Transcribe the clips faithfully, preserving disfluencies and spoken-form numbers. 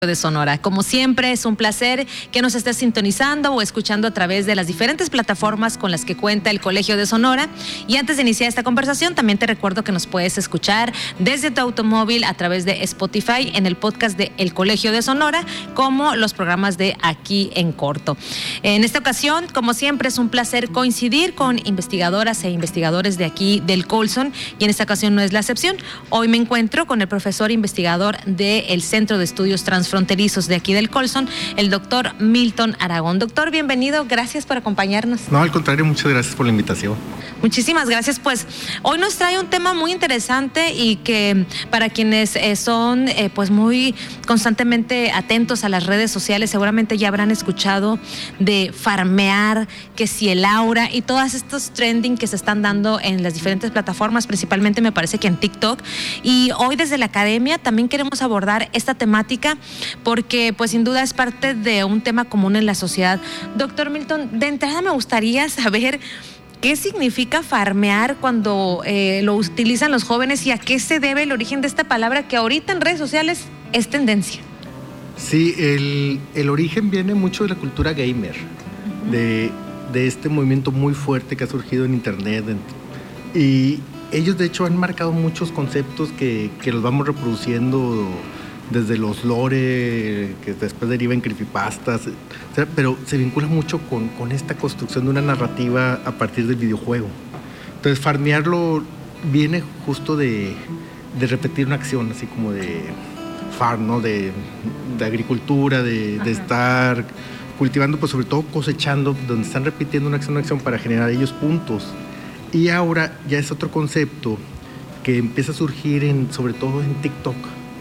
de Sonora. Como siempre, es un placer que nos estés sintonizando o escuchando a través de las diferentes plataformas con las que cuenta el Colegio de Sonora. Y antes de iniciar esta conversación, también te recuerdo que nos puedes escuchar desde tu automóvil a través de Spotify en el podcast de El Colegio de Sonora, como los programas de Aquí en Corto. En esta ocasión, como siempre, es un placer coincidir con investigadoras e investigadores de aquí del Colson, y en esta ocasión no es la excepción. Hoy me encuentro con el profesor investigador del Centro de Estudios Transfronterizos de aquí del Colson, el doctor Milton Aragón. Doctor, bienvenido, gracias por acompañarnos. No, al contrario, muchas gracias por la invitación. Muchísimas gracias. Pues hoy nos trae un tema muy interesante y que para quienes eh, son eh, pues muy constantemente atentos a las redes sociales, seguramente ya habrán escuchado de farmear, que si el aura y todos estos trending que se están dando en las diferentes plataformas, principalmente me parece que en TikTok. Y hoy desde la academia también queremos abordar esta temática porque pues sin duda es parte de un tema común en la sociedad. Doctor Milton, de entrada me gustaría saber ¿qué significa farmear cuando eh, lo utilizan los jóvenes y a qué se debe el origen de esta palabra que ahorita en redes sociales es tendencia? Sí, el, el origen viene mucho de la cultura gamer, uh-huh. de, de este movimiento muy fuerte que ha surgido en internet. Y ellos de hecho han marcado muchos conceptos que, que los vamos reproduciendo desde los lore, que después deriva en creepypastas, pero se vincula mucho con, con esta construcción de una narrativa a partir del videojuego. Entonces, farmearlo viene justo de, de repetir una acción, así como de farm, ¿no? De, de agricultura, de, de estar cultivando, pues sobre todo cosechando, donde están repitiendo una acción, una acción para generar ellos puntos. Y ahora ya es otro concepto que empieza a surgir en, sobre todo en TikTok.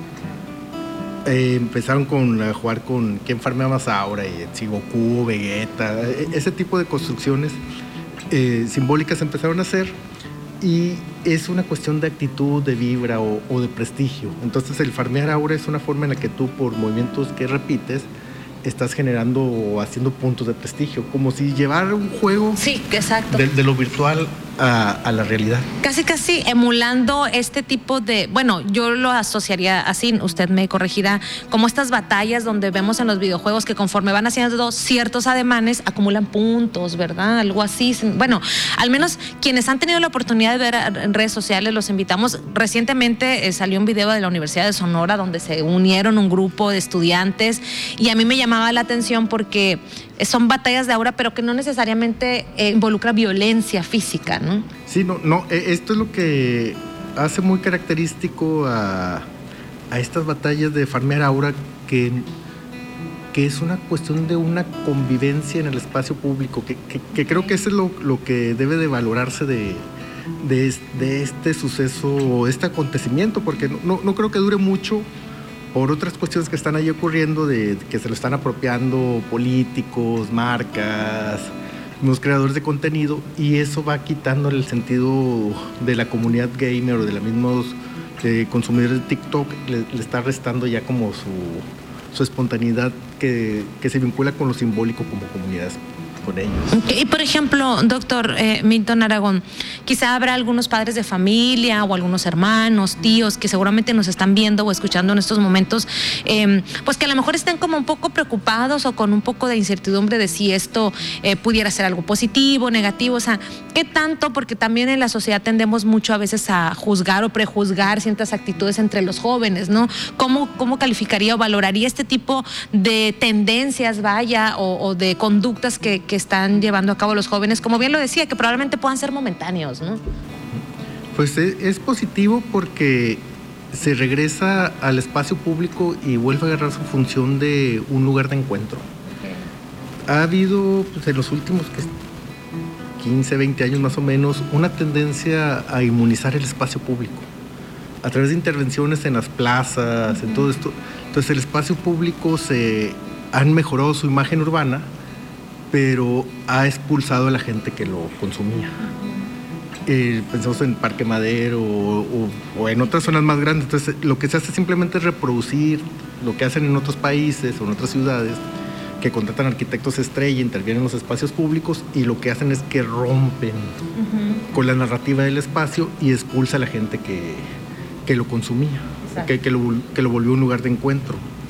Eh, empezaron con, a jugar con quién farmea más ahora, y si Goku, Vegeta, ese tipo de construcciones eh, simbólicas empezaron a hacer, y es una cuestión de actitud, de vibra o, o de prestigio. Entonces el farmear ahora es una forma en la que tú, por movimientos que repites, estás generando o haciendo puntos de prestigio, como si llevar un juego sí, exacto. de, de lo virtual a, a la realidad. Casi casi emulando este tipo de, bueno, yo lo asociaría así, usted me corregirá, como estas batallas donde vemos en los videojuegos que conforme van haciendo ciertos ademanes acumulan puntos, ¿verdad? Algo así. Bueno, al menos quienes han tenido la oportunidad de ver en redes sociales, los invitamos. Recientemente eh, salió un video de la Universidad de Sonora donde se unieron un grupo de estudiantes y a mí me llamaba la atención porque son batallas de aura, pero que no necesariamente eh, involucra violencia física, ¿no? Sí, no, no, esto es lo que hace muy característico a, a estas batallas de farmear aura, que, que es una cuestión de una convivencia en el espacio público, que, que, que creo que eso es lo, lo que debe de valorarse de, de, de este suceso, este acontecimiento, porque no, no, no creo que dure mucho, por otras cuestiones que están ahí ocurriendo, de que se lo están apropiando políticos, marcas, los creadores de contenido, y eso va quitándole el sentido de la comunidad gamer o de los mismos eh, consumidores de TikTok, le, le está restando ya como su, su espontaneidad que, que se vincula con lo simbólico como comunidades con ellos. Y por ejemplo, doctor eh, Milton Aragón, quizá habrá algunos padres de familia o algunos hermanos, tíos que seguramente nos están viendo o escuchando en estos momentos, eh, pues que a lo mejor estén como un poco preocupados o con un poco de incertidumbre de si esto eh, pudiera ser algo positivo, negativo, o sea, ¿qué tanto? Porque también en la sociedad tendemos mucho a veces a juzgar o prejuzgar ciertas actitudes entre los jóvenes, ¿no? ¿Cómo, cómo calificaría o valoraría este tipo de tendencias, vaya, o, o de conductas que que están llevando a cabo los jóvenes, como bien lo decía, que probablemente puedan ser momentáneos, ¿no? Pues es positivo porque se regresa al espacio público y vuelve a agarrar su función de un lugar de encuentro. Okay. Ha habido, pues, en los últimos quince, veinte años más o menos, una tendencia a inmunizar el espacio público a través de intervenciones en las plazas, uh-huh. en todo esto. Entonces el espacio público se han mejorado su imagen urbana, pero ha expulsado a la gente que lo consumía. Eh, pensamos en Parque Madero o, o, o en otras zonas más grandes. Entonces, lo que se hace simplemente es reproducir lo que hacen en otros países o en otras ciudades, que contratan arquitectos estrella, intervienen en los espacios públicos y lo que hacen es que rompen uh-huh. con la narrativa del espacio y expulsa a la gente que, que lo consumía, que, que, lo, que lo volvió un lugar de encuentro.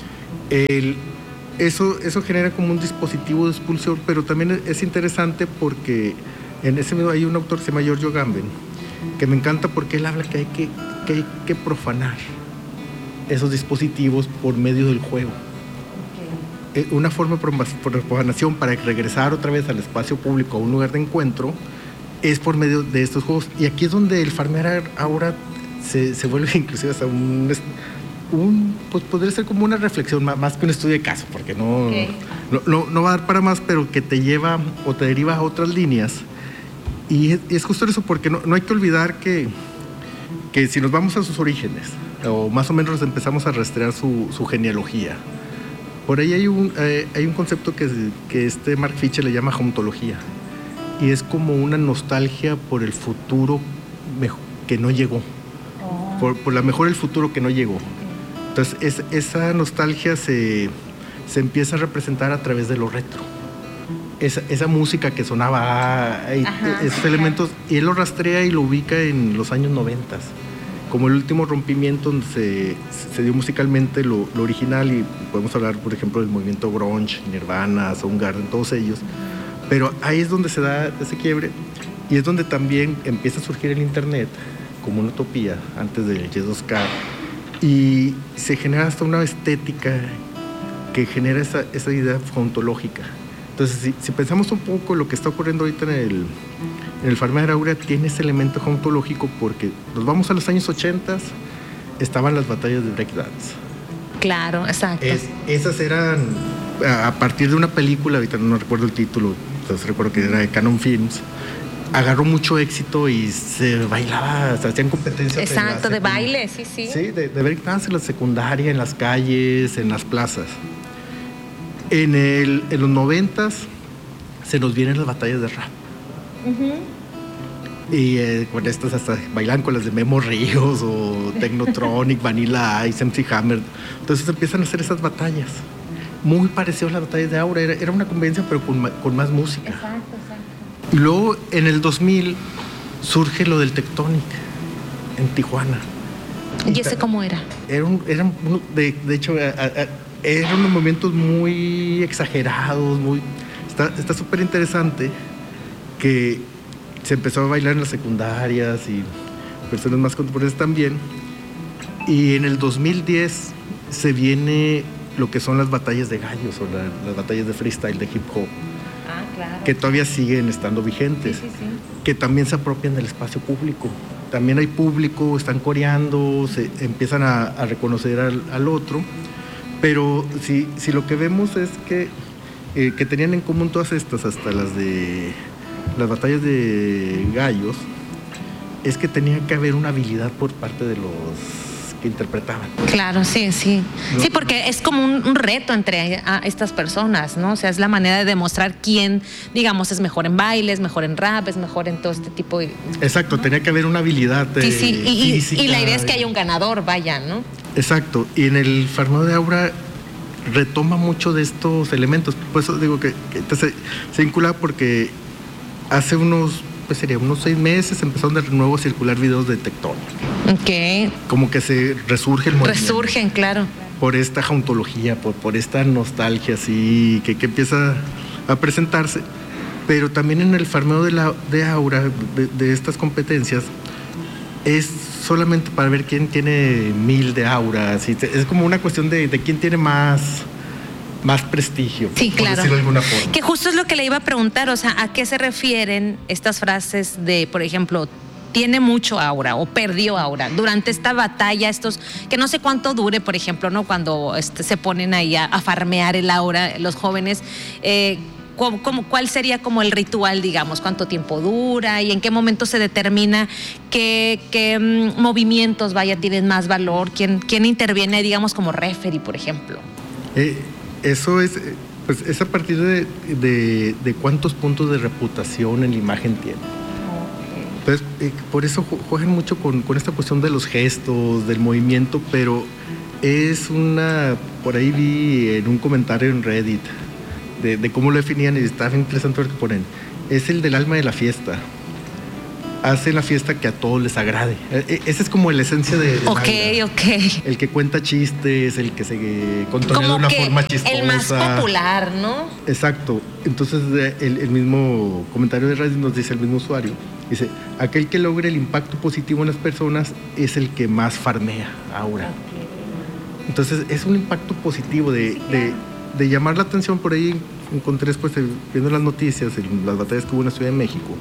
El, eso, eso genera como un dispositivo de expulsión, pero también es interesante porque en ese medio hay un autor que se llama Giorgio Agamben, que me encanta porque él habla que hay que, que, hay que profanar esos dispositivos por medio del juego. Okay. Una forma de profanación para regresar otra vez al espacio público, a un lugar de encuentro, es por medio de estos juegos. Y aquí es donde el farmear ahora se, se vuelve inclusive hasta un, un, pues podría ser como una reflexión, más que un estudio de caso, porque no, okay. no, no, no va a dar para más, pero que te lleva o te deriva a otras líneas. Y es, es justo eso, porque no, no hay que olvidar que, que si nos vamos a sus orígenes, o más o menos empezamos a rastrear su, su genealogía, por ahí hay un, eh, hay un concepto que, que este Mark Fisher le llama hauntología, y es como una nostalgia por el futuro que no llegó, oh. por, por la mejor el futuro que no llegó. Entonces es, esa nostalgia se, se empieza a representar a través de lo retro. Esa, esa música que sonaba, Ajá, esos elementos, y él lo rastrea y lo ubica en los años noventas, como el último rompimiento donde se, se dio musicalmente lo, lo original, y podemos hablar, por ejemplo, del movimiento grunge, Nirvana, Soundgarden, todos ellos. Pero ahí es donde se da ese quiebre, y es donde también empieza a surgir el internet como una utopía antes del Y dos K, y se genera hasta una estética que genera esa, esa idea ontológica. Entonces, si, si pensamos un poco lo que está ocurriendo ahorita en el, en el farmear ahora, tiene ese elemento ontológico, porque nos vamos a los años ochenta, estaban las batallas de breakdance. Claro, exacto. Es, esas eran a partir de una película, ahorita no recuerdo el título, entonces recuerdo que era de Canon Films, agarró mucho éxito y se bailaba, se hacían competencias. Exacto, de baile, sí, sí. Sí, de, de breakdance en la secundaria, en las calles, en las plazas. En, el, en los noventas se nos vienen las batallas de rap. Uh-huh. Y eh, con estas hasta bailan con las de Memo Ríos o Technotronic, Vanilla Ice, M C Hammer. Entonces empiezan a hacer esas batallas. Muy parecido a las batallas de Aura. Era, era una convivencia, pero con, con más música. Exacto, exacto. Y luego en el dos mil surge lo del Tectonic en Tijuana. ¿Y ese cómo era? Era un, era un, de, de hecho, a, a, eran unos movimientos muy exagerados, muy... Está súper interesante que se empezó a bailar en las secundarias y personas más contemporáneas también. Y en el dos mil diez se viene lo que son las batallas de gallos o la, las batallas de freestyle, de hip hop. Ah, claro. Que todavía siguen estando vigentes. Sí, sí, sí. Que también se apropian del espacio público. También hay público, están coreando, se empiezan a, a reconocer al, al otro. Pero si, si lo que vemos es que, eh, que tenían en común todas estas, hasta las de las batallas de gallos, es que tenía que haber una habilidad por parte de los que interpretaban. Claro, sí, sí. ¿No? Sí, porque es como un, un reto entre a estas personas, ¿no? O sea, es la manera de demostrar quién, digamos, es mejor en baile, es mejor en rap, es mejor en todo este tipo de... Exacto, ¿no? Tenía que haber una habilidad eh, sí, sí. Y, física. Y la idea es que haya un ganador, vaya, ¿no? Exacto, y en el farmeo de Aura retoma mucho de estos elementos. Por eso digo que, que se, se vincula porque hace unos, pues sería unos seis meses empezaron de nuevo a circular videos de Tectonic. Ok. Como que se resurge el movimiento. Resurgen, claro. Por esta hauntología, por, por esta nostalgia así, que, que empieza a presentarse. Pero también en el farmeo de, la, de Aura, de, de estas competencias, es solamente para ver quién tiene mil de Aura. Así, es como una cuestión de, de quién tiene más... más prestigio, sí, por claro. decirlo de alguna forma. Que justo es lo que le iba a preguntar, o sea, ¿a qué se refieren estas frases de, por ejemplo, tiene mucho aura o perdió aura durante esta batalla, estos, que no sé cuánto dure, por ejemplo, ¿no? Cuando este, se ponen ahí a, a farmear el aura los jóvenes, eh, ¿cómo, cómo, ¿cuál sería como el ritual, digamos? ¿Cuánto tiempo dura y en qué momento se determina qué, qué um, movimientos, vaya, tienen más valor? ¿Quién, quién interviene, digamos, como referee, por ejemplo? Eh, Eso es, pues, es a partir de, de, de cuántos puntos de reputación en la imagen tiene. Okay. Entonces, eh, por eso juegan mucho con, con esta cuestión de los gestos, del movimiento, pero es una, por ahí vi en un comentario en Reddit de, de cómo lo definían y estaba interesante ver que ponen, es el del alma de la fiesta. hacen la fiesta que a todos les agrade. Esa es como la esencia de, de Ok, Navidad. ok. El que cuenta chistes, el que se contonea de una que forma chistosa. el más popular, ¿no? Exacto. Entonces el, el mismo comentario de Radio nos dice el mismo usuario. Dice, aquel que logre el impacto positivo en las personas es el que más farmea ahora. Okay. Entonces es un impacto positivo de, sí, de, de llamar la atención. Por ahí encontré después, viendo las noticias, en las batallas que hubo en la Ciudad de México,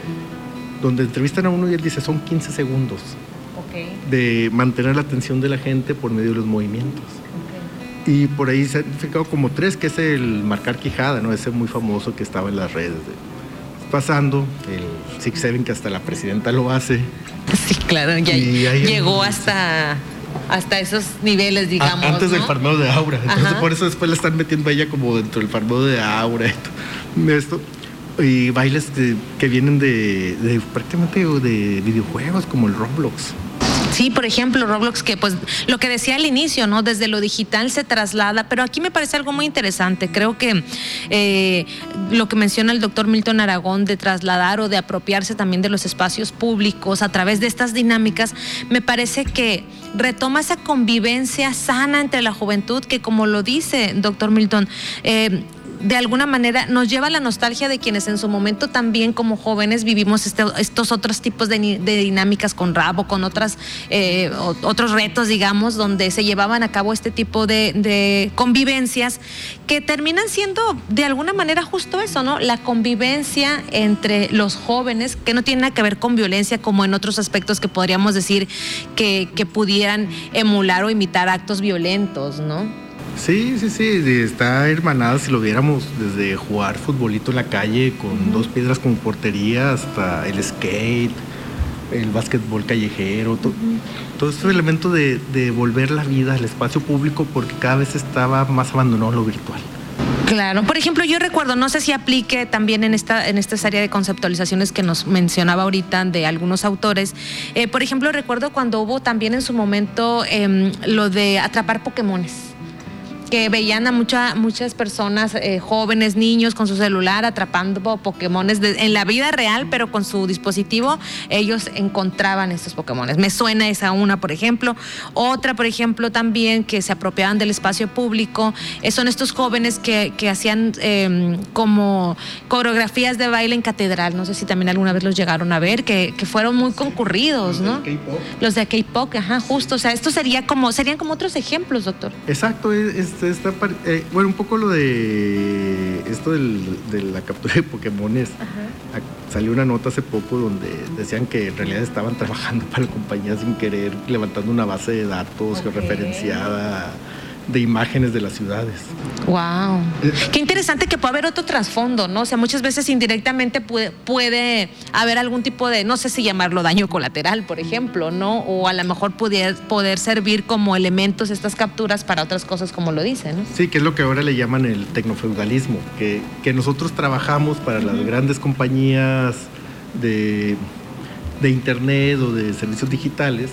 donde entrevistan a uno y él dice, son quince segundos okay. de mantener la atención de la gente por medio de los movimientos. Okay. Y por ahí se han identificado como tres, que es el marcar quijada, ¿no? Ese muy famoso que estaba en las redes. De, pasando, el six seven, que hasta la presidenta lo hace. Sí, claro, ya llegó hasta, hasta esos niveles, digamos. Antes, ¿no?, del farmeo de Aura. Entonces, ajá, por eso después la están metiendo a ella como dentro del farmeo de Aura. Esto. esto. Y bailes que, que vienen de, de prácticamente de videojuegos como el Roblox. Sí, por ejemplo, Roblox, que pues lo que decía al inicio, ¿no? Desde lo digital se traslada, pero aquí me parece algo muy interesante. Creo que eh, lo que menciona el doctor Milton Aragón de trasladar o de apropiarse también de los espacios públicos a través de estas dinámicas, me parece que retoma esa convivencia sana entre la juventud que, como lo dice doctor Milton, eh, de alguna manera nos lleva a la nostalgia de quienes en su momento también como jóvenes vivimos este, estos otros tipos de, de dinámicas con rabo, con otras, eh, otros retos, digamos, donde se llevaban a cabo este tipo de, de convivencias que terminan siendo de alguna manera justo eso, ¿no? La convivencia entre los jóvenes, que no tiene nada que ver con violencia como en otros aspectos que podríamos decir que, que pudieran emular o imitar actos violentos, ¿no? Sí, sí, sí, está hermanada si lo viéramos desde jugar futbolito en la calle con uh-huh. dos piedras como portería hasta el skate, el básquetbol callejero, to, uh-huh. todo este elemento de, de volver la vida al espacio público porque cada vez estaba más abandonado lo virtual. Claro, por ejemplo, yo recuerdo, no sé si aplique también en esta, en esta área de conceptualizaciones que nos mencionaba ahorita de algunos autores, eh, por ejemplo, recuerdo cuando hubo también en su momento eh, lo de atrapar Pokémones, que veían a mucha, muchas personas, eh, jóvenes, niños, con su celular atrapando Pokémones de, en la vida real, pero con su dispositivo ellos encontraban estos Pokémones. Me suena esa una, por ejemplo. Otra, por ejemplo, también que se apropiaban del espacio público, eh, son estos jóvenes que, que hacían eh, como coreografías de baile en catedral. No sé si también alguna vez los llegaron a ver, que, que fueron muy concurridos, ¿no? Los de K-pop. Los de K-pop, ajá, justo. O sea, esto sería como, serían como otros ejemplos, doctor. Exacto, es, es Está, eh, bueno, un poco lo de esto del, de la captura de Pokémones. Ajá. Salió una nota hace poco donde decían que en realidad estaban trabajando para la compañía sin querer, levantando una base de datos okay. georreferenciada de imágenes de las ciudades. Wow. Eh, Qué interesante que puede haber otro trasfondo, ¿no? O sea, muchas veces indirectamente puede, puede haber algún tipo de, no sé si llamarlo daño colateral, por ejemplo, ¿no? O a lo mejor poder, poder servir como elementos estas capturas para otras cosas, como lo dicen, ¿no? Sí, que es lo que ahora le llaman el tecnofeudalismo, que, que nosotros trabajamos para uh-huh. las grandes compañías de, de internet o de servicios digitales,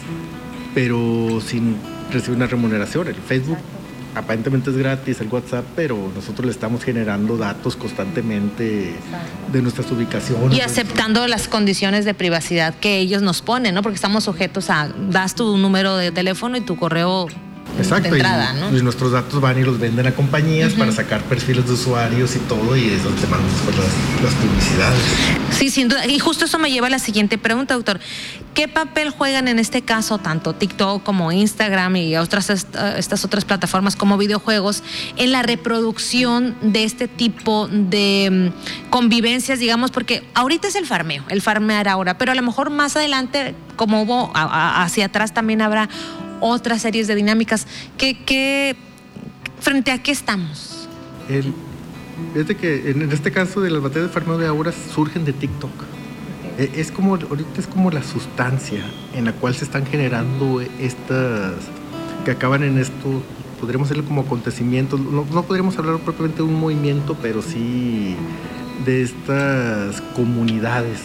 pero sin recibir una remuneración. El Facebook aparentemente es gratis, el WhatsApp, pero nosotros le estamos generando datos constantemente de nuestras ubicaciones. Y aceptando las condiciones de privacidad que ellos nos ponen, ¿no? Porque estamos sujetos a, das tu número de teléfono y tu correo Exacto, de entrada, y, ¿no? Y nuestros datos van y los venden a compañías uh-huh. para sacar perfiles de usuarios y todo, y es donde te mandan después las, las publicidades. Sí, sin duda. Y justo eso me lleva a la siguiente pregunta, doctor. ¿Qué papel juegan en este caso tanto TikTok como Instagram y otras estas otras plataformas como videojuegos en la reproducción de este tipo de um, convivencias, digamos? Porque ahorita es el farmeo, el farmear ahora, pero a lo mejor más adelante, como hubo a, a, hacia atrás, también habrá otras series de dinámicas. ¿Qué, qué, frente a qué estamos? El, fíjate que en este caso de las batallas de farmeo de ahora surgen de TikTok. Okay. Es como, ahorita es como la sustancia en la cual se están generando estas, que acaban en esto, podríamos hacerlo como acontecimientos, no, no podríamos hablar propiamente de un movimiento, pero sí de estas comunidades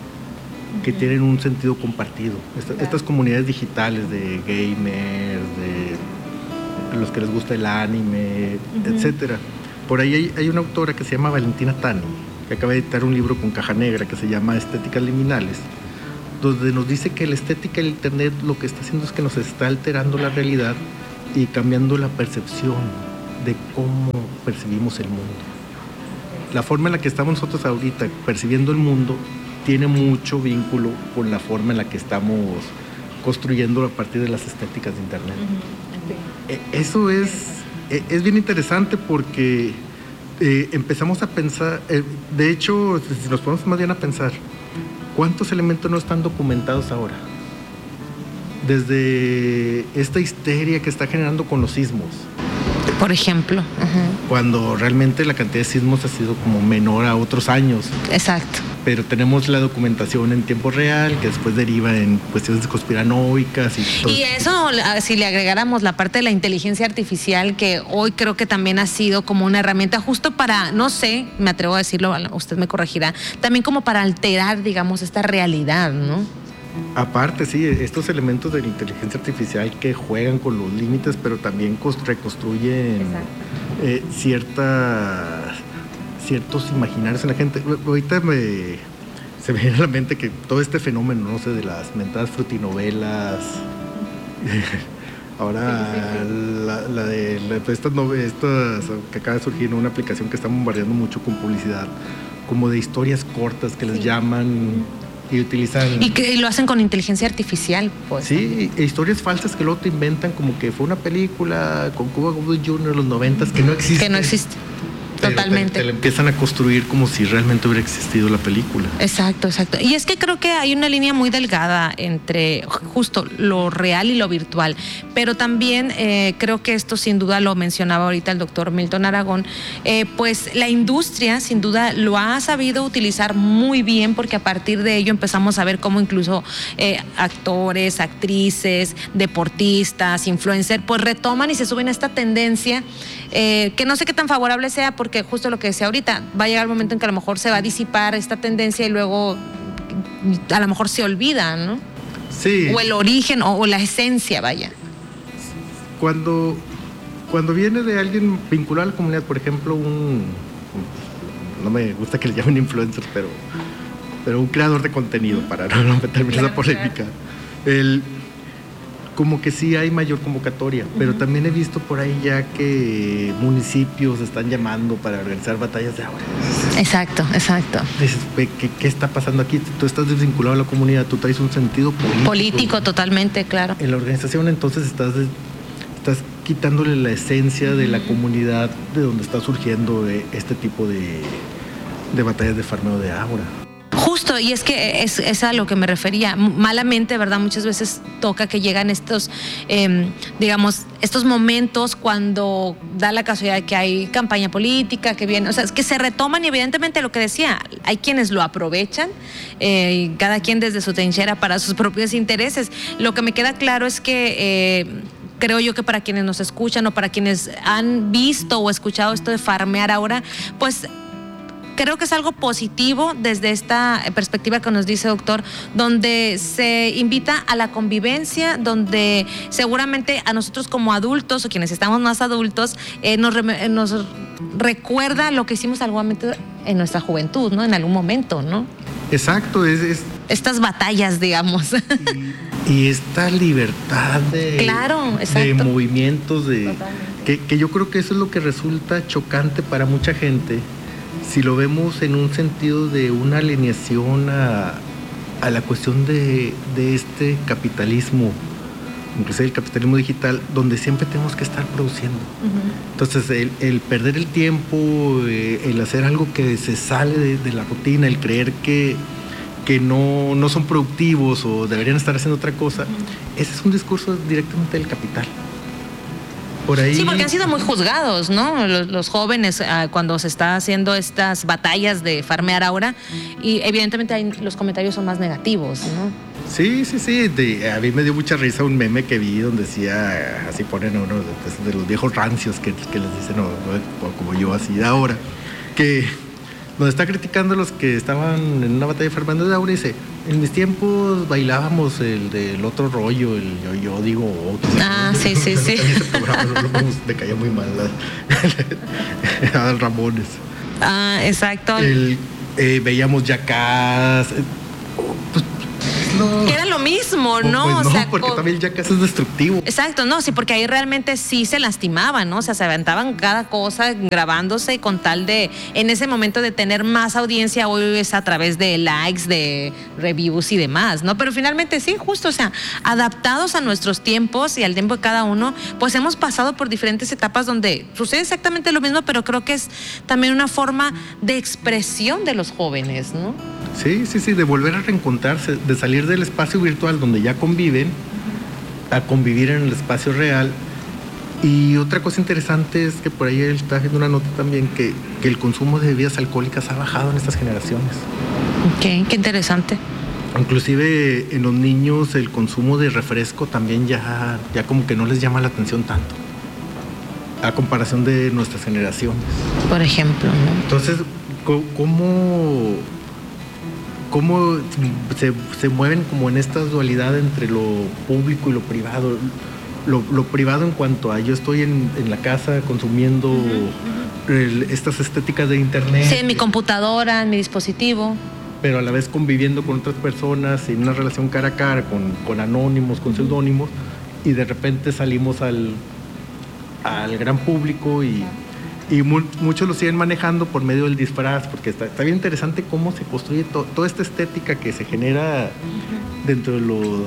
que tienen un sentido compartido. Esta, claro. Estas comunidades digitales de gamers, de los que les gusta el anime, uh-huh. etcétera. Por ahí hay, hay una autora que se llama Valentina Tani, que acaba de editar un libro con caja negra que se llama Estéticas Liminales, donde nos dice que la estética del Internet lo que está haciendo es que nos está alterando la realidad y cambiando la percepción de cómo percibimos el mundo. La forma en la que estamos nosotros ahorita percibiendo el mundo tiene mucho vínculo con la forma en la que estamos construyendo a partir de las estéticas de Internet. Uh-huh. Eso es, es bien interesante porque eh, empezamos a pensar, eh, de hecho, si nos ponemos más bien a pensar, ¿cuántos elementos no están documentados ahora? Desde esta histeria que está generando con los sismos. Por ejemplo. Uh-huh. Cuando realmente la cantidad de sismos ha sido como menor a otros años. Exacto. Pero tenemos la documentación en tiempo real, que después deriva en cuestiones conspiranoicas. Y, todo. Y eso, si le agregáramos la parte de la inteligencia artificial, que hoy creo que también ha sido como una herramienta justo para, no sé, me atrevo a decirlo, usted me corregirá, también como para alterar, digamos, esta realidad, ¿no? Aparte, sí, estos elementos de la inteligencia artificial que juegan con los límites, pero también reconstruyen eh, ciertas... ciertos imaginarios en la gente. Ahorita me, se me viene a la mente que todo este fenómeno, no sé, de las mentadas frutinovelas, ahora sí, sí, sí. La, la de la, estas, estas que acaba de surgir, ¿no? Una aplicación que está bombardeando mucho con publicidad, como de historias cortas que les sí. llaman y utilizan... Y que y lo hacen con inteligencia artificial, pues. Sí, e historias falsas que luego te inventan como que fue una película con Cuba Gooding junior en los noventas que no existe. Que no existe. Totalmente. Te, te la empiezan a construir como si realmente hubiera existido la película. Exacto, exacto. Y es que creo que hay una línea muy delgada entre justo lo real y lo virtual, pero también eh, creo que esto sin duda lo mencionaba ahorita el doctor Milton Aragón, eh, pues la industria sin duda lo ha sabido utilizar muy bien, porque a partir de ello empezamos a ver cómo incluso eh, actores, actrices, deportistas, influencers, pues retoman y se suben a esta tendencia eh, que no sé qué tan favorable sea, porque justo lo que decía ahorita, va a llegar el momento en que a lo mejor se va a disipar esta tendencia y luego a lo mejor se olvida, ¿no? Sí. O el origen o, o la esencia, vaya. Cuando, cuando viene de alguien vinculado a la comunidad, por ejemplo, un, no me gusta que le llamen influencer, pero, pero un creador de contenido, para no, no meterme en esa polémica, claro. el como que sí hay mayor convocatoria, uh-huh. pero también he visto por ahí ya que municipios están llamando para organizar batallas de agua. Exacto, exacto. Dices, ¿qué, qué está pasando aquí? Tú estás desvinculado a la comunidad, tú traes un sentido político. Político, totalmente, claro. En la organización entonces estás, estás quitándole la esencia uh-huh. de la comunidad de donde está surgiendo este tipo de, de batallas de farmeo de agua. Justo, y es que es, es a lo que me refería. Malamente, ¿verdad? Muchas veces toca que llegan estos, eh, digamos, estos momentos cuando da la casualidad de que hay campaña política, que viene, o sea, es que se retoman y evidentemente lo que decía, hay quienes lo aprovechan, eh, cada quien desde su trinchera para sus propios intereses. Lo que me queda claro es que... Eh, creo yo que para quienes nos escuchan o para quienes han visto o escuchado esto de farmear ahora, pues... creo que es algo positivo desde esta perspectiva que nos dice doctor, donde se invita a la convivencia, donde seguramente a nosotros como adultos o quienes estamos más adultos eh, nos, re, nos recuerda lo que hicimos algún momento en nuestra juventud, ¿no? En algún momento, ¿no? Exacto, es... es... estas batallas, digamos. Y, y esta libertad de, claro, de movimientos, de que, que yo creo que eso es lo que resulta chocante para mucha gente. Si lo vemos en un sentido de una alineación a, a la cuestión de, de este capitalismo, inclusive el capitalismo digital, donde siempre tenemos que estar produciendo. Uh-huh. Entonces, el, el perder el tiempo, eh, el hacer algo que se sale de, de la rutina, el creer que, que no, no son productivos o deberían estar haciendo otra cosa, uh-huh. ese es un discurso directamente del capital. Por ahí... Sí, porque han sido muy juzgados, ¿no? Los, los jóvenes uh, cuando se está haciendo estas batallas de farmear ahora, y evidentemente hay, los comentarios son más negativos, ¿no? Sí, sí, sí. De, a mí me dio mucha risa un meme que vi donde decía, así ponen uno de, de los viejos rancios que, que les dicen, no, no, como yo así de ahora, que donde está criticando a los que estaban en una batalla de farmeando de agua, y dice, en mis tiempos bailábamos el del otro rollo, el yo, yo digo otro. Ah, sí, sí, sí. Ese programa no, no, me caía muy mal. Adal Ramones. Ah, exacto. El, eh, veíamos Jackass. Eh, pues, no. Que era lo mismo, ¿no? Pues no, o sea, porque con... también ya casi es destructivo. Exacto, no, sí, porque ahí realmente sí se lastimaban, ¿no? O sea, se aventaban cada cosa grabándose con tal de, en ese momento, de tener más audiencia. Hoy es a través de likes, de reviews y demás, ¿no? Pero finalmente sí, justo, o sea, adaptados a nuestros tiempos y al tiempo de cada uno, pues hemos pasado por diferentes etapas donde sucede exactamente lo mismo, pero creo que es también una forma de expresión de los jóvenes, ¿no? Sí, sí, sí, de volver a reencontrarse, de salir del espacio virtual donde ya conviven, a convivir en el espacio real. Y otra cosa interesante es que por ahí él está haciendo una nota también que, que el consumo de bebidas alcohólicas ha bajado en estas generaciones. Ok, qué interesante. Inclusive en los niños el consumo de refresco también ya, ya como que no les llama la atención tanto, a comparación de nuestras generaciones. Por ejemplo, ¿no? Entonces, ¿cómo, cómo se, se mueven como en esta dualidad entre lo público y lo privado? Lo, lo privado en cuanto a yo estoy en, en la casa consumiendo uh-huh, uh-huh. El, estas estéticas de internet. Sí, en mi computadora, en mi dispositivo. Pero a la vez conviviendo con otras personas en una relación cara a cara, con, con anónimos, con seudónimos, y de repente salimos al, al gran público y, y mu- muchos lo siguen manejando por medio del disfraz, porque está, está bien interesante cómo se construye to- toda esta estética que se genera dentro de los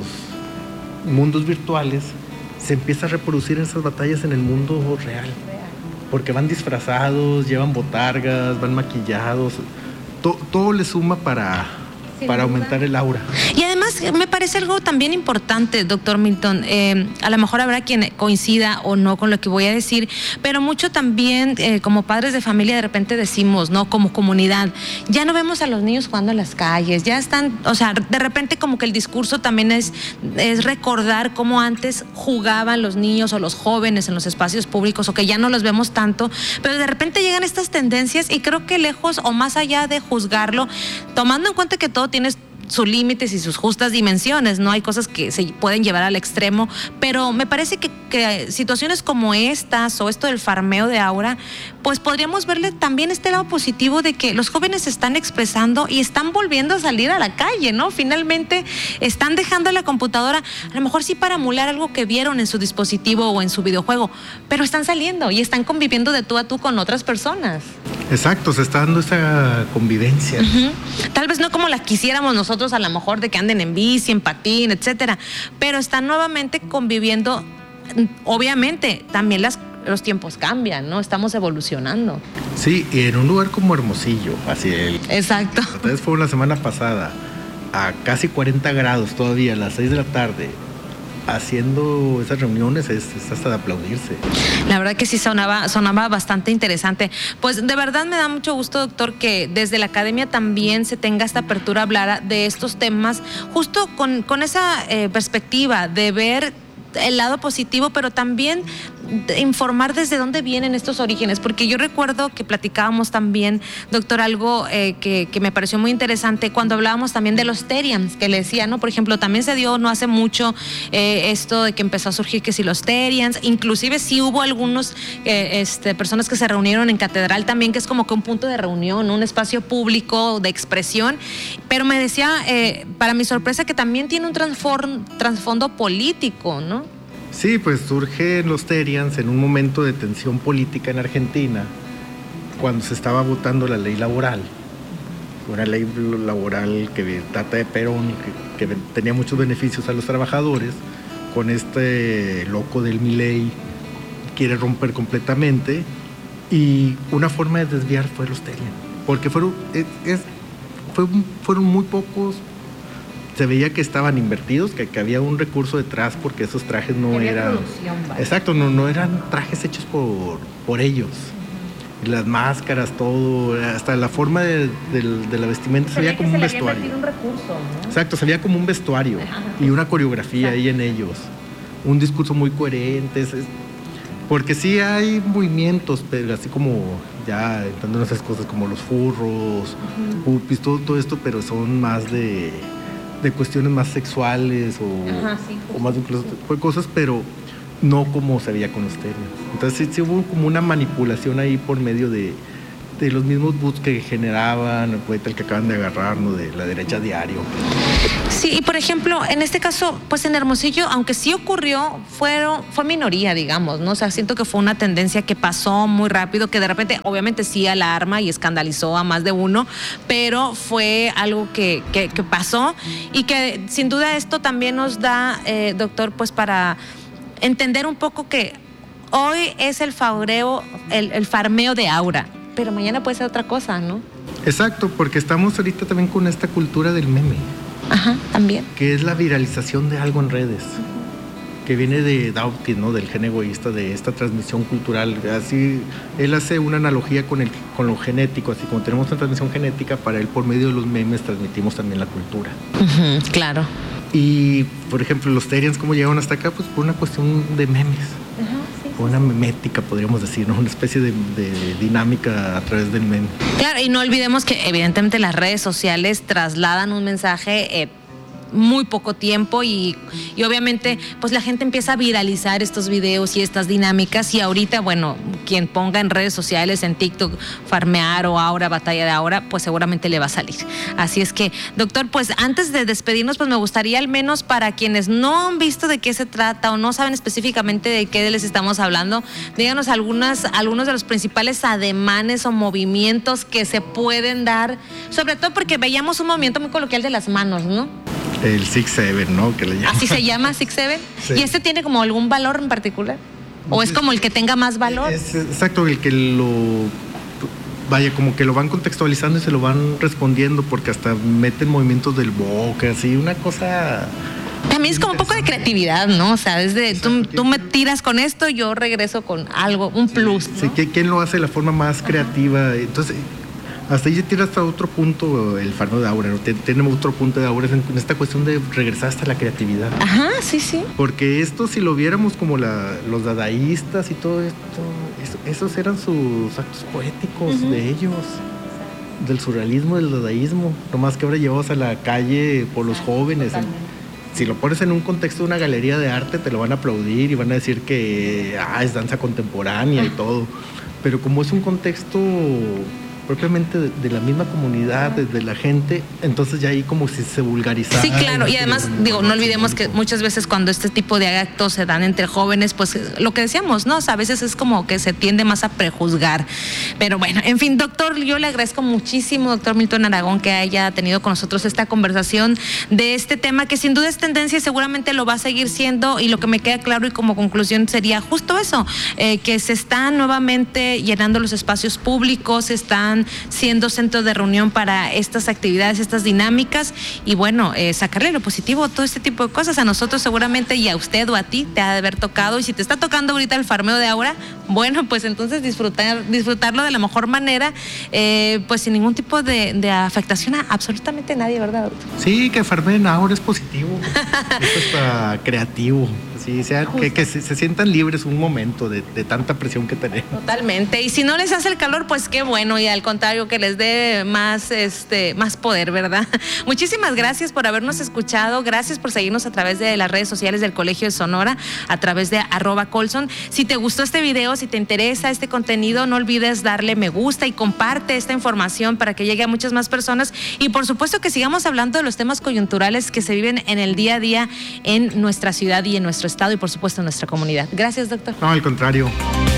mundos virtuales, se empieza a reproducir en esas batallas en el mundo real, porque van disfrazados, llevan botargas, van maquillados. Todo, todo le suma para, para aumentar el aura. Y además me parece algo también importante, doctor Milton, eh, a lo mejor habrá quien coincida o no con lo que voy a decir, pero mucho también eh, como padres de familia de repente decimos, ¿no? Como comunidad, ya no vemos a los niños jugando en las calles, ya están, o sea, de repente como que el discurso también es, es recordar cómo antes jugaban los niños o los jóvenes en los espacios públicos, o que ya no los vemos tanto, pero de repente llegan estas tendencias y creo que lejos o más allá de juzgarlo, tomando en cuenta que todo tiene sus límites y sus justas dimensiones, no hay cosas que se pueden llevar al extremo, pero me parece que, que situaciones como estas o esto del farmeo de aura, pues podríamos verle también este lado positivo de que los jóvenes se están expresando y están volviendo a salir a la calle, ¿no? Finalmente están dejando la computadora, a lo mejor sí para emular algo que vieron en su dispositivo o en su videojuego, pero están saliendo y están conviviendo de tú a tú con otras personas. Exacto, se está dando esa convivencia. Uh-huh. Tal vez no como la quisiéramos nosotros, a lo mejor de que anden en bici, en patín, etcétera, pero están nuevamente conviviendo. Obviamente también las, los tiempos cambian, ¿no? Estamos evolucionando. Sí, y en un lugar como Hermosillo, así el. Exacto. Entonces fue la semana pasada a casi cuarenta grados todavía a las seis de la tarde. Haciendo esas reuniones es, es hasta de aplaudirse. La verdad que sí sonaba, sonaba bastante interesante. Pues de verdad me da mucho gusto, doctor, que desde la academia también se tenga esta apertura a hablar de estos temas, justo con, con esa eh, perspectiva de ver el lado positivo, pero también informar desde dónde vienen estos orígenes, porque yo recuerdo que platicábamos también, doctor, algo eh, que, que me pareció muy interesante cuando hablábamos también de los Terians, que le decía, ¿no? Por ejemplo, también se dio no hace mucho eh, esto de que empezó a surgir que si los Terians, inclusive sí hubo algunos eh, este, personas que se reunieron en catedral también, que es como que un punto de reunión, un espacio público de expresión, pero me decía, eh, para mi sorpresa, que también tiene un trasfondo político, ¿no? Sí, pues surgen los Terians en un momento de tensión política en Argentina, cuando se estaba votando la ley laboral, una ley laboral que trata de Perón, que, que tenía muchos beneficios a los trabajadores, con este loco del Milei, quiere romper completamente, y una forma de desviar fue los Terians, porque fueron, es, es, fue, fueron muy pocos. Se veía que estaban invertidos, que, que había un recurso detrás, porque esos trajes no eran... Exacto, no, no eran trajes hechos por, por ellos. Uh-huh. Las máscaras, todo, hasta la forma de, de, de la vestimenta se, se veía como un vestuario. Un recurso, ¿no? Exacto, se veía como un vestuario. Uh-huh. Y una coreografía. Exacto. Ahí en ellos. Un discurso muy coherente. Es, es, porque sí hay movimientos, pero así como ya entrando en esas cosas como los furros, uh-huh. pupis, todo, todo esto, pero son más de... de cuestiones más sexuales o, Ajá, sí, o más incluso fue cosas, pero no como se veía con los Terians. Entonces sí, sí hubo como una manipulación ahí por medio de, de los mismos boots que generaban, el poeta el que acaban de agarrar, ¿no? De La Derecha Diario. Sí, y por ejemplo, en este caso, pues en Hermosillo, aunque sí ocurrió, fueron, fue minoría, digamos, ¿no? O sea, siento que fue una tendencia que pasó muy rápido, que de repente, obviamente sí alarma y escandalizó a más de uno, pero fue algo que, que, que pasó y que sin duda esto también nos da, eh, doctor, pues para entender un poco que hoy es el farmeo, el, el farmeo de aura, pero mañana puede ser otra cosa, ¿no? Exacto, porque estamos ahorita también con esta cultura del meme. Ajá, también. Que es la viralización de algo en redes, uh-huh. que viene de Dautin, ¿no? Del gen egoísta, de esta transmisión cultural. Así, él hace una analogía con, el, con lo genético, así como tenemos una transmisión genética, para él por medio de los memes transmitimos también la cultura. Uh-huh, claro. Y, por ejemplo, los Terians, ¿cómo llegaron hasta acá? Pues por una cuestión de memes. Uh-huh, sí, una memética, podríamos decir, ¿no? Una especie de, de dinámica a través del meme. Claro, y no olvidemos que evidentemente las redes sociales trasladan un mensaje eh, muy poco tiempo y, y obviamente pues la gente empieza a viralizar estos videos y estas dinámicas y ahorita, bueno, quien ponga en redes sociales, en TikTok, farmear o ahora, batalla de ahora, pues seguramente le va a salir. Así es que, doctor, pues antes de despedirnos, pues me gustaría al menos para quienes no han visto de qué se trata o no saben específicamente de qué les estamos hablando, díganos algunas, algunos de los principales ademanes o movimientos que se pueden dar, sobre todo porque veíamos un movimiento muy coloquial de las manos, ¿no? El six seven, ¿no? Que le llaman. ¿Así se llama, six seven? Sí. ¿Y este tiene como algún valor en particular? ¿O es como el que tenga más valor? Es exacto, el que lo... Vaya, como que lo van contextualizando y se lo van respondiendo, porque hasta meten movimientos del boca, así, una cosa... También es como un poco de creatividad, ¿no? O sea, desde tú, tú me tiras con esto, yo regreso con algo, un plus, sí, ¿no? Sí, ¿quién lo hace de la forma más creativa? Entonces... Hasta ahí tira hasta otro punto el farmeo de aura, ¿no? Tenemos otro punto de aura en esta cuestión de regresar hasta la creatividad. Ajá, sí, sí. Porque esto, si lo viéramos como la, los dadaístas y todo esto, eso, esos eran sus actos poéticos uh-huh. de ellos, del surrealismo, del dadaísmo. Nomás que ahora llevamos a la calle por los jóvenes. Si lo pones en un contexto de una galería de arte, te lo van a aplaudir y van a decir que ah, es danza contemporánea y todo. Pero como es un contexto propiamente de, de la misma comunidad, de, de la gente, entonces ya ahí como si se vulgarizara. Sí, claro, y además, digo, no olvidemos que muchas veces cuando este tipo de actos se dan entre jóvenes, pues lo que decíamos, ¿no? O sea, a veces es como que se tiende más a prejuzgar. Pero bueno, en fin, doctor, yo le agradezco muchísimo, doctor Milton Aragón, que haya tenido con nosotros esta conversación de este tema, que sin duda es tendencia y seguramente lo va a seguir siendo, y lo que me queda claro y como conclusión sería justo eso, eh, que se están nuevamente llenando los espacios públicos, se están siendo centro de reunión para estas actividades, estas dinámicas, y bueno, eh, sacarle lo positivo a todo este tipo de cosas. A nosotros seguramente y a usted o a ti te ha de haber tocado, y si te está tocando ahorita el farmeo de aura, bueno, pues entonces disfrutar, disfrutarlo de la mejor manera, eh, pues sin ningún tipo de, de afectación a absolutamente nadie, ¿verdad, doctor? Sí, que farmeen ahora es positivo, esto está creativo. Sí, sea, que, que se, se sientan libres un momento de, de tanta presión que tenemos. Totalmente, y si no les hace el calor, pues qué bueno, y al contrario, que les dé más, este, más poder, ¿verdad? Muchísimas gracias por habernos escuchado, gracias por seguirnos a través de las redes sociales del Colegio de Sonora, a través de arroba Colson. Si te gustó este video, si te interesa este contenido, no olvides darle me gusta y comparte esta información para que llegue a muchas más personas, y por supuesto que sigamos hablando de los temas coyunturales que se viven en el día a día en nuestra ciudad y en nuestro estado y por supuesto en nuestra comunidad. Gracias, doctor. No, al contrario.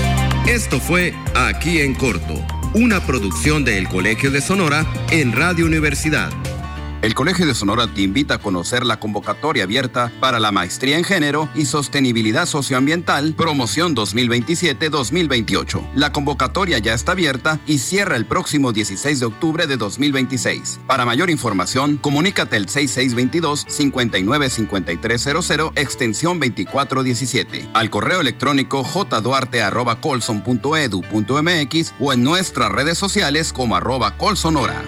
Esto fue Aquí en Corto, una producción del Colegio de Sonora en Radio Universidad. El Colegio de Sonora te invita a conocer la convocatoria abierta para la Maestría en Género y Sostenibilidad Socioambiental, Promoción dos mil veintisiete dos mil veintiocho. La convocatoria ya está abierta y cierra el próximo dieciséis de octubre de dos mil veintiséis. Para mayor información, comunícate al seis seis dos dos, cinco nueve cinco tres cero cero, extensión veinticuatro diecisiete, al correo electrónico jduarte arroba colson punto edu punto mx o en nuestras redes sociales como arroba colsonora.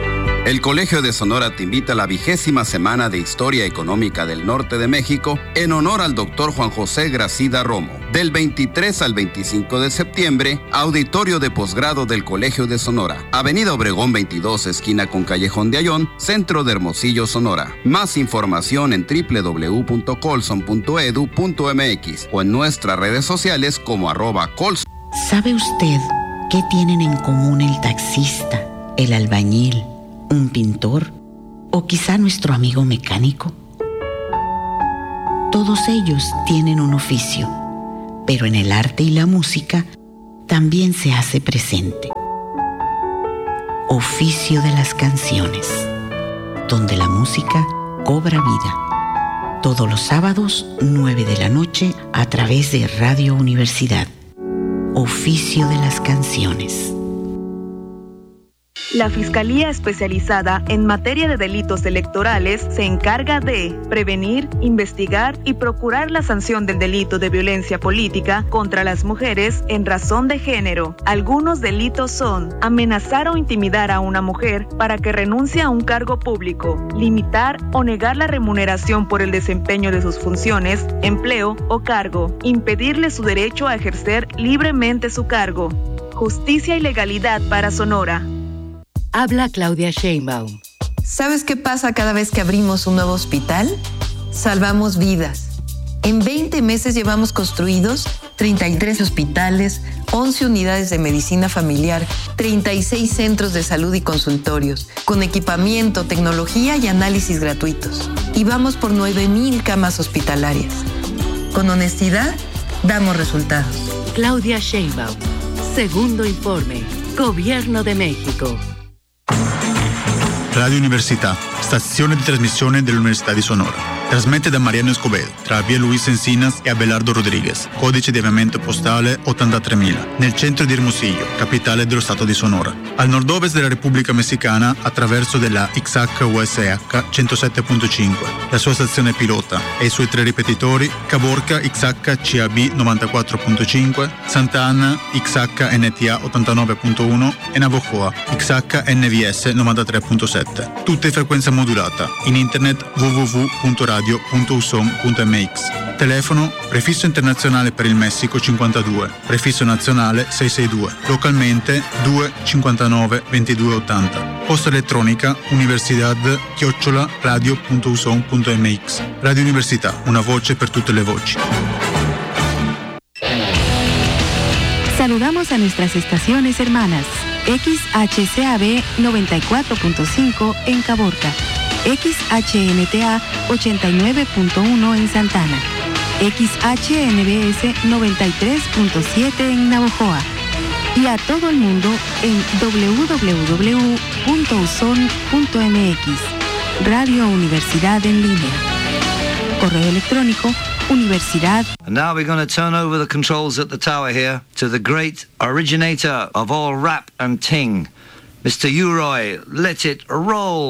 El Colegio de Sonora te invita a la vigésima Semana de Historia Económica del Norte de México en honor al doctor Juan José Gracida Romo. Del veintitrés al veinticinco de septiembre, auditorio de posgrado del Colegio de Sonora. Avenida Obregón veintidós, esquina con Callejón de Ayón, centro de Hermosillo, Sonora. Más información en doble u doble u doble u punto colson punto edu punto mx o en nuestras redes sociales como arroba colson. ¿Sabe usted qué tienen en común el taxista, el albañil, un pintor ¿O quizá nuestro amigo mecánico? Todos ellos tienen un oficio, pero en el arte y la música también se hace presente. Oficio de las canciones, donde la música cobra vida. Todos los sábados, nueve de la noche, a través de Radio Universidad. Oficio de las canciones. La Fiscalía Especializada en Materia de Delitos Electorales se encarga de prevenir, investigar y procurar la sanción del delito de violencia política contra las mujeres en razón de género. Algunos delitos son amenazar o intimidar a una mujer para que renuncie a un cargo público, limitar o negar la remuneración por el desempeño de sus funciones, empleo o cargo, impedirle su derecho a ejercer libremente su cargo. Justicia y legalidad para Sonora. Habla Claudia Sheinbaum. ¿Sabes qué pasa cada vez que abrimos un nuevo hospital? Salvamos vidas. En veinte meses llevamos construidos treinta y tres hospitales, once unidades de medicina familiar, treinta y seis centros de salud y consultorios, con equipamiento, tecnología y análisis gratuitos. Y vamos por nueve mil camas hospitalarias. Con honestidad, damos resultados. Claudia Sheinbaum. Segundo informe. Gobierno de México. Radio Università, stazione di trasmissione dell'Università di Sonora. Trasmette da Mariano Escobedo, tra via Luis Encinas e Abelardo Rodriguez, codice di avviamento postale ottantatremila, nel centro di Hermosillo, capitale dello stato di Sonora. Al nord-ovest della Repubblica Messicana, attraverso della X H U S H centosette punto cinque, la sua stazione pilota e i suoi tre ripetitori, Caborca X H C A B novantaquattro punto cinque, Santa Ana X H N T A ottantanove punto uno e Navojoa X H N V S novantatré punto sette. Tutte in frequenza modulata, in internet w w w punto radio punto u s o m punto m x. Telefono prefisso internazionale per il Messico cinquantadue, prefisso nazionale seicentosesantadue, localmente due cinquantanove ventidue ottanta. Posta elettronica universidad chiocciola radio punto u s o m punto m x. Radio Università, una voce per tutte le voci. Saludamos a nuestras estaciones hermanas. X H C A B noventa y cuatro punto cinco en Caborca, X H N T A ochenta y nueve punto uno en Santana, X H N B S noventa y tres punto siete en Navojoa y a todo el mundo en w w w punto u s o n punto m x. Radio Universidad en línea. Correo electrónico universidad. And now we're going to turn over the controls at the tower here to the great originator of all rap and ting, Mister Uroy. Let it roll.